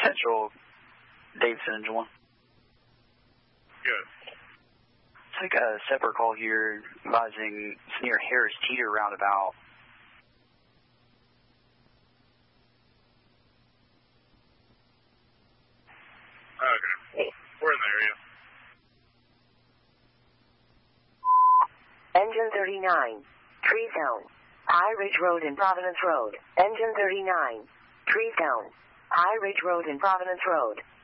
Central Davidson Engine 1. Good. Take a separate call here advising it's near Harris Teeter roundabout. Okay. We're in the area. Engine 39. Tree zone. High Ridge Road and Providence Road. Engine 39. Tree zone. High Ridge Road and Providence Road.